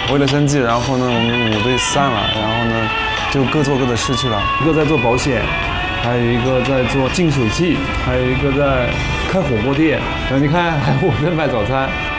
为了生计，然后呢，我们5队散了，然后呢，就各做各的事去了。一个在做保险，还有一个在做净水器，还有一个在开火锅店。然后你看，还有我在卖早餐。